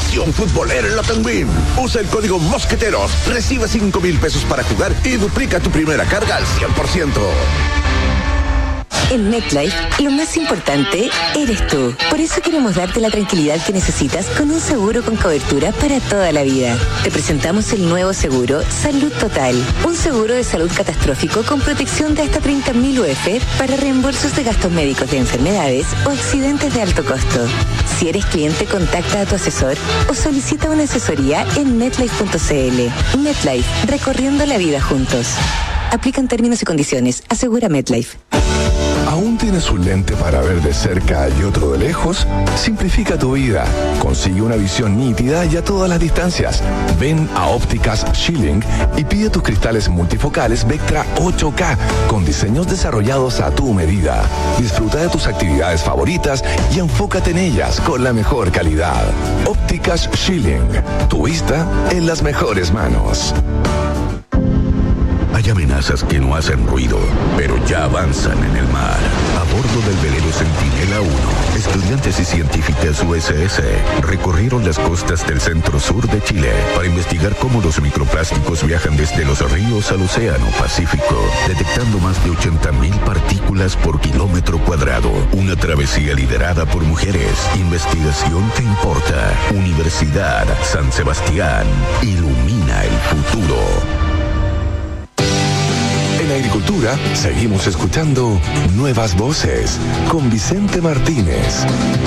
pasión futbolera en la Tenguín. Usa el código Mosqueteros, recibe 5,000 pesos para jugar y duplica tu primera carga al 100%. En MetLife, lo más importante eres tú. Por eso queremos darte la tranquilidad que necesitas con un seguro con cobertura para toda la vida. Te presentamos el nuevo seguro Salud Total. Un seguro de salud catastrófico con protección de hasta 30.000 UF para reembolsos de gastos médicos de enfermedades o accidentes de alto costo. Si eres cliente, contacta a tu asesor o solicita una asesoría en MetLife.cl. MetLife, recorriendo la vida juntos. Aplican términos y condiciones. Asegura MetLife. ¿Aún tienes un lente para ver de cerca y otro de lejos? Simplifica tu vida. Consigue una visión nítida y a todas las distancias. Ven a Ópticas Schilling y pide tus cristales multifocales Vectra 8K con diseños desarrollados a tu medida. Disfruta de tus actividades favoritas y enfócate en ellas con la mejor calidad. Ópticas Schilling. Tu vista en las mejores manos. Hay amenazas que no hacen ruido, pero ya avanzan en el mar. A bordo del velero Centinela 1, estudiantes y científicas USS recorrieron las costas del centro-sur de Chile para investigar cómo los microplásticos viajan desde los ríos al océano Pacífico, detectando más de 80.000 partículas por kilómetro cuadrado. Una travesía liderada por mujeres. Investigación que importa. Universidad San Sebastián. Ilumina el futuro. En agricultura, seguimos escuchando Nuevas Voces con Vicente Martínez.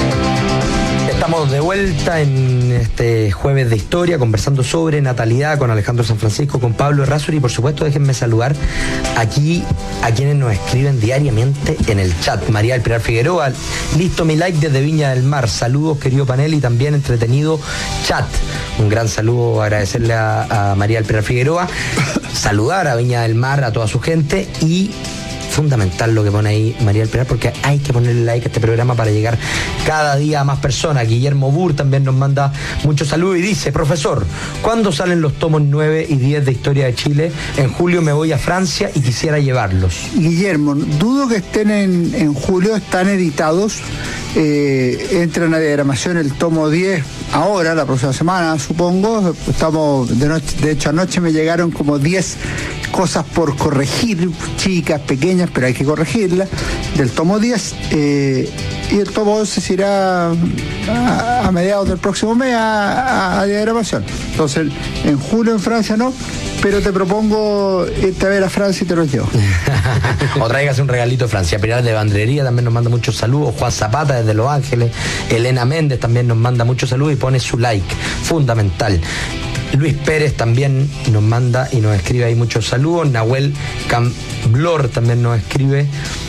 Estamos de vuelta en este jueves de historia, conversando sobre natalidad con Alejandro San Francisco, con Pablo Errázuriz, y por supuesto déjenme saludar aquí a quienes nos escriben diariamente en el chat. María del Pilar Figueroa, listo mi like desde Viña del Mar, saludos querido panel y también entretenido chat. Un gran saludo, agradecerle a María del Pilar Figueroa, saludar a Viña del Mar, a toda su gente, y fundamental lo que pone ahí María del Pilar, porque hay que ponerle like a este programa para llegar cada día a más personas. Guillermo Burr también nos manda muchos saludos y dice: profesor, ¿cuándo salen los tomos 9 y 10 de Historia de Chile? En julio me voy a Francia y quisiera llevarlos. Guillermo, dudo que estén en julio, están editados. Entran a diagramación el tomo 10 ahora, la próxima semana, supongo. Estamos de hecho anoche me llegaron como 10 cosas por corregir, chicas, pequeñas, pero hay que corregirlas, del tomo 10, y el tomo 11 se irá a mediados del próximo mes a diagramación. Entonces, en julio en Francia no, pero te propongo irte a ver a Francia y te los llevo. O traigas un regalito de Francia. Pilar de Bandrería también nos manda muchos saludos. Juan Zapata desde Los Ángeles. Elena Méndez también nos manda muchos saludos y pone su like, fundamental. Luis Pérez también nos manda y nos escribe ahí muchos saludos. Nahuel Camblor también nos escribe.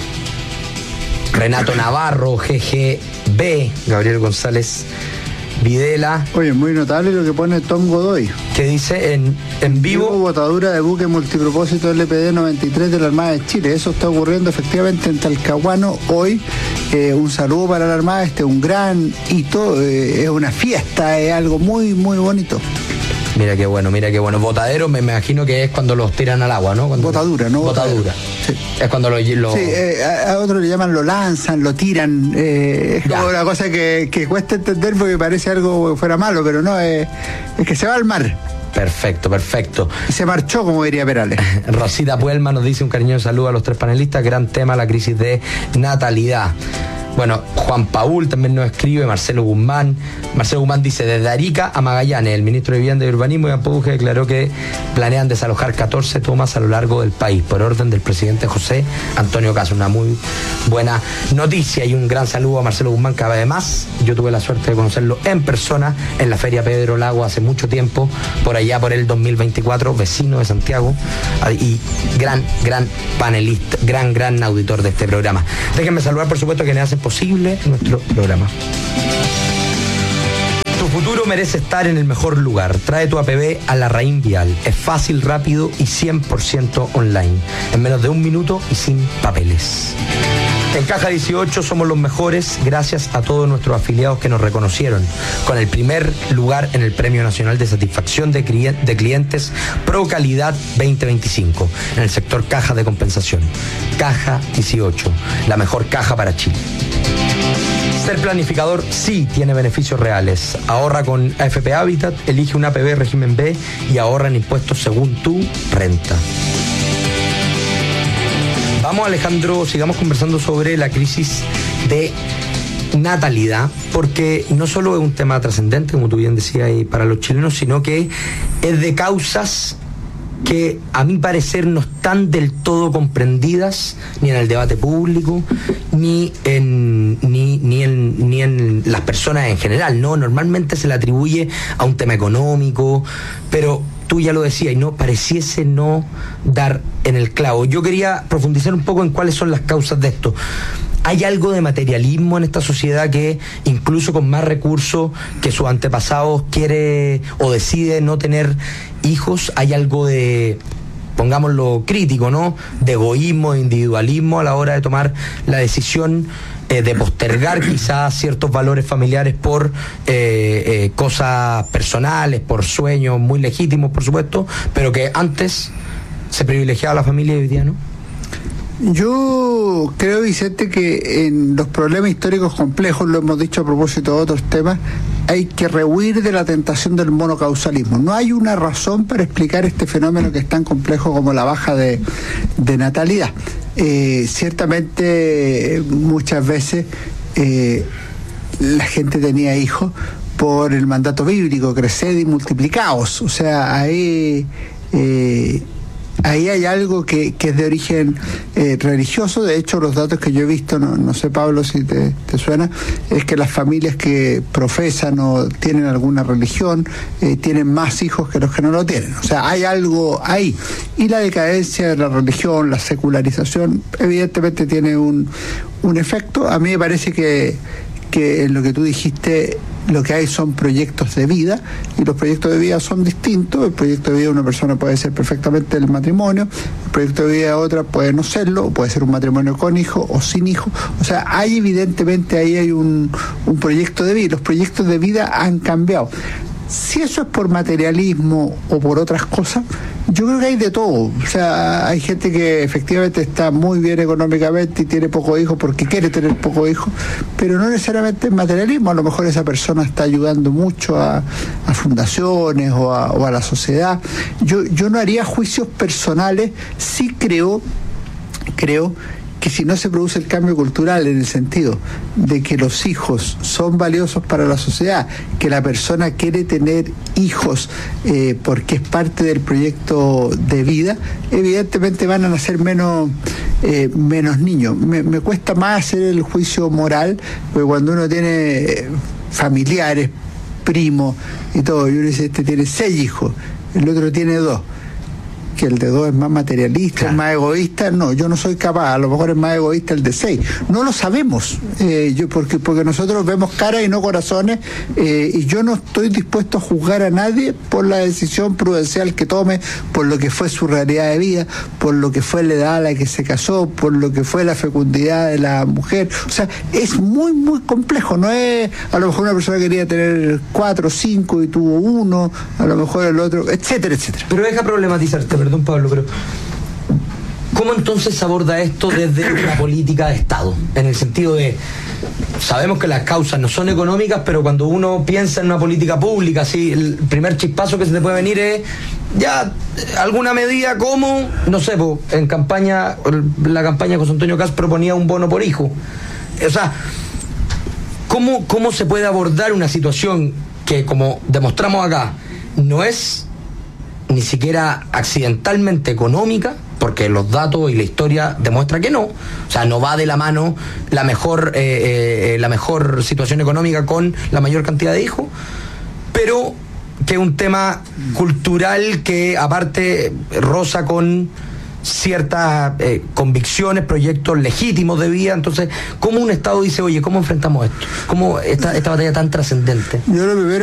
Renato Navarro, GGB, Gabriel González Videla. Oye, muy notable lo que pone Tom Godoy. Que dice en vivo. Botadura de buque multipropósito LPD 93 de la Armada de Chile. Eso está ocurriendo efectivamente en Talcahuano hoy. Un saludo para la Armada. Este es un gran hito. Es una fiesta, es algo muy, muy bonito. Mira qué bueno, mira qué bueno. Botadero me imagino que es cuando los tiran al agua, ¿no? Cuando botadura, ¿no? Botadura. Sí. Es cuando lo... Sí, a otros le llaman lo lanzan, lo tiran. Es como una cosa que cuesta entender porque parece algo que fuera malo, pero no, es que se va al mar. Perfecto, perfecto. Y se marchó, como diría Perales. Rosita Puelma nos dice un cariñoso saludo a los tres panelistas. Gran tema, la crisis de natalidad. Bueno, Juan Paul también nos escribe, Marcelo Guzmán. Marcelo Guzmán dice: desde Arica a Magallanes, el ministro de Vivienda y Urbanismo, Iván Pouge, declaró que planean desalojar 14 tomas a lo largo del país, por orden del presidente José Antonio Caz. Una muy buena noticia y un gran saludo a Marcelo Guzmán, que además yo tuve la suerte de conocerlo en persona en la Feria Pedro Lago hace mucho tiempo, por allá por el 2024, vecino de Santiago, y gran panelista, gran auditor de este programa. Déjenme saludar, por supuesto, a quienes hacen posible nuestro programa. Tu futuro merece estar en el mejor lugar. Trae tu APB a Larraín Vial. Es fácil, rápido y 100% online. En menos de 1 minuto y sin papeles. En Caja 18 somos los mejores gracias a todos nuestros afiliados que nos reconocieron con el primer lugar en el Premio Nacional de Satisfacción de Clientes Pro Calidad 2025 en el sector caja de compensación. Caja 18, la mejor caja para Chile. Ser planificador sí tiene beneficios reales. Ahorra con AFP Habitat, elige un APB régimen B y ahorra en impuestos según tu renta. Vamos, Alejandro, sigamos conversando sobre la crisis de natalidad, porque no solo es un tema trascendente, como tú bien decías, para los chilenos, sino que es de causas que a mi parecer no están del todo comprendidas ni en el debate público ni en las personas en general, ¿no? Normalmente se le atribuye a un tema económico, pero tú ya lo decías y no pareciese no dar en el clavo. Yo quería profundizar un poco en cuáles son las causas de esto. ¿Hay algo de materialismo en esta sociedad que incluso con más recursos que sus antepasados quiere o decide no tener hijos? ¿Hay algo de, pongámoslo crítico, ¿no?, de egoísmo, de individualismo a la hora de tomar la decisión de postergar quizás ciertos valores familiares por cosas personales, por sueños muy legítimos, por supuesto, pero que antes se privilegiaba a la familia y hoy día no? Yo creo, Vicente, que en los problemas históricos complejos, lo hemos dicho a propósito de otros temas, hay que rehuir de la tentación del monocausalismo. No hay una razón para explicar este fenómeno que es tan complejo como la baja de natalidad. Ciertamente muchas veces la gente tenía hijos por el mandato bíblico, creced y multiplicaos. O sea, ahí hay algo que es de origen religioso. De hecho, los datos que yo he visto, no sé, Pablo, si te suena, es que las familias que profesan o tienen alguna religión tienen más hijos que los que no lo tienen. O sea, hay algo ahí. Y la decadencia de la religión, la secularización, evidentemente tiene un efecto. A mí me parece que en lo que tú dijiste, lo que hay son proyectos de vida, y los proyectos de vida son distintos. El proyecto de vida de una persona puede ser perfectamente el matrimonio, el proyecto de vida de otra puede no serlo, o puede ser un matrimonio con hijo o sin hijo. O sea, hay evidentemente ahí hay un proyecto de vida. Los proyectos de vida han cambiado. Si eso es por materialismo o por otras cosas, yo creo que hay de todo. O sea, hay gente que efectivamente está muy bien económicamente y tiene pocos hijos porque quiere tener pocos hijos, pero no necesariamente es materialismo. A lo mejor esa persona está ayudando mucho a fundaciones o a la sociedad. Yo no haría juicios personales. Sí creo que si no se produce el cambio cultural en el sentido de que los hijos son valiosos para la sociedad, que la persona quiere tener hijos porque es parte del proyecto de vida, evidentemente van a nacer menos niños. Me cuesta más hacer el juicio moral, porque cuando uno tiene familiares, primos y todo, y uno dice, este tiene 6 hijos, el otro tiene 2. Que el de 2 es más materialista, claro, es más egoísta. No, yo no soy capaz. A lo mejor es más egoísta el de 6. No lo sabemos, porque nosotros vemos caras y no corazones, y yo no estoy dispuesto a juzgar a nadie por la decisión prudencial que tome, por lo que fue su realidad de vida, por lo que fue la edad a la que se casó, por lo que fue la fecundidad de la mujer. O sea, es muy, muy complejo. No es, a lo mejor una persona quería tener 4 o 5 y tuvo 1, a lo mejor el otro, etcétera, etcétera. Pero deja problematizarte, perdón, Pablo, pero ¿cómo entonces se aborda esto desde una política de Estado? En el sentido de, sabemos que las causas no son económicas, pero cuando uno piensa en una política pública, así, el primer chispazo que se te puede venir es ya alguna medida como, no sé, en campaña, la campaña de José Antonio Kast proponía un bono por hijo. O sea, ¿cómo se puede abordar una situación que, como demostramos acá, no es ni siquiera accidentalmente económica, porque los datos y la historia demuestran que no? O sea, no va de la mano la mejor situación económica con la mayor cantidad de hijos, pero que es un tema cultural que aparte roza con ciertas convicciones, proyectos legítimos de vida. Entonces, ¿cómo un Estado dice, oye, cómo enfrentamos esto? ¿Cómo esta batalla tan trascendente? Yo lo primero